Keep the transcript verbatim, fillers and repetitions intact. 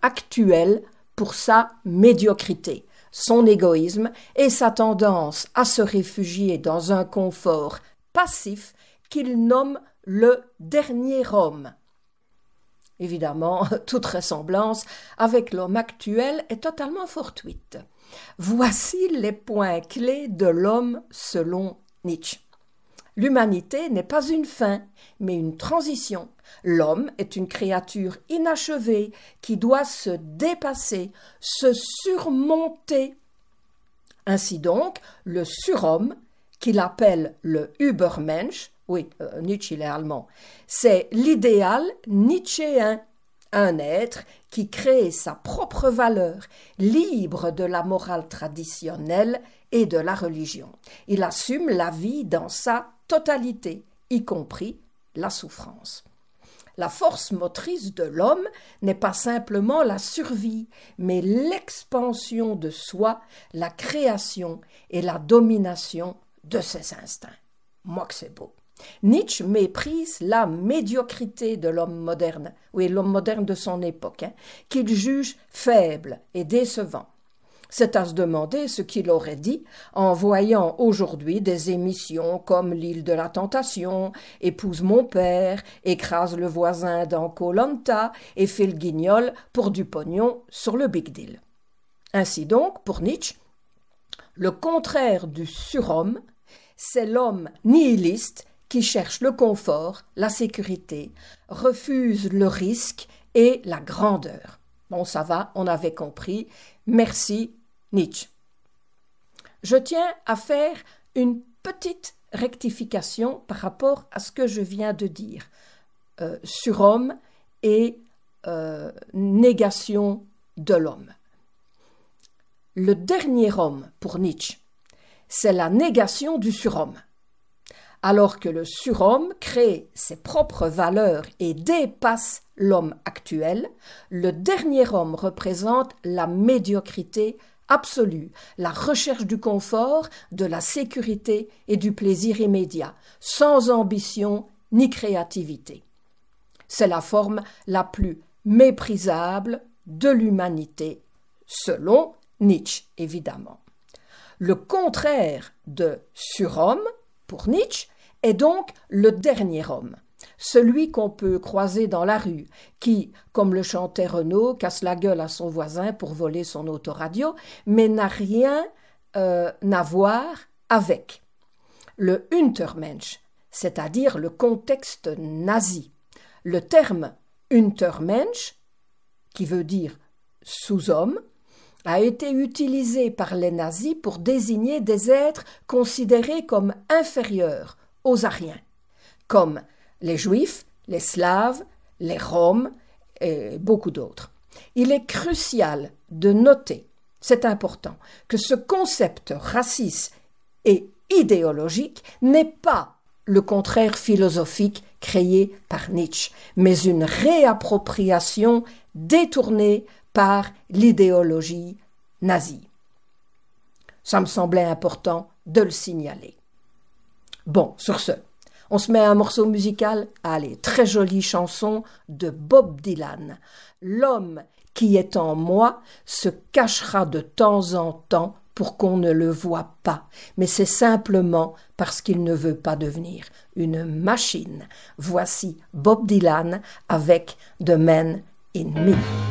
actuel pour sa médiocrité, son égoïsme et sa tendance à se réfugier dans un confort passif qu'il nomme le dernier homme. Évidemment, toute ressemblance avec l'homme actuel est totalement fortuite. Voici les points clés de l'homme selon Nietzsche. L'humanité n'est pas une fin, mais une transition. L'homme est une créature inachevée qui doit se dépasser, se surmonter. Ainsi donc, le surhomme, qu'il appelle le Übermensch, oui, euh, Nietzsche il est allemand, c'est l'idéal nietzschéen, un être qui crée sa propre valeur, libre de la morale traditionnelle et de la religion. Il assume la vie dans sa totalité, y compris la souffrance. La force motrice de l'homme n'est pas simplement la survie, mais l'expansion de soi, la création et la domination de ses instincts. Moi que c'est beau. Nietzsche méprise la médiocrité de l'homme moderne, oui, l'homme moderne de son époque, hein, qu'il juge faible et décevant. C'est à se demander ce qu'il aurait dit en voyant aujourd'hui des émissions comme L'île de la tentation, Épouse mon père, Écrase le voisin dans Koh Lanta et fait le guignol pour du pognon sur le Big Deal. Ainsi donc, pour Nietzsche, le contraire du surhomme, c'est l'homme nihiliste qui cherche le confort, la sécurité, refuse le risque et la grandeur. Bon, ça va, on avait compris. Merci, Nietzsche. Je tiens à faire une petite rectification par rapport à ce que je viens de dire. Euh, surhomme et euh, négation de l'homme. Le dernier homme, pour Nietzsche, c'est la négation du surhomme. Alors que le surhomme crée ses propres valeurs et dépasse l'homme actuel, le dernier homme représente la médiocrité absolue, la recherche du confort, de la sécurité et du plaisir immédiat, sans ambition ni créativité. C'est la forme la plus méprisable de l'humanité, selon Nietzsche, évidemment. Le contraire de surhomme, pour Nietzsche, est donc le dernier homme, celui qu'on peut croiser dans la rue, qui, comme le chantait Renaud, casse la gueule à son voisin pour voler son autoradio, mais n'a rien euh, à voir avec. Le Untermensch, c'est-à-dire le contexte nazi. Le terme Untermensch, qui veut dire sous-homme, a été utilisé par les nazis pour désigner des êtres considérés comme inférieurs aux Aryens, comme les Juifs, les Slaves, les Roms et beaucoup d'autres. Il est crucial de noter, c'est important, que ce concept raciste et idéologique n'est pas le contraire philosophique créé par Nietzsche, mais une réappropriation détournée par l'idéologie nazie. Ça me semblait important de le signaler. Bon, sur ce, on se met à un morceau musical. Allez, très jolie chanson de Bob Dylan. L'homme qui est en moi se cachera de temps en temps pour qu'on ne le voie pas, mais c'est simplement parce qu'il ne veut pas devenir une machine. Voici Bob Dylan avec The Man in Me.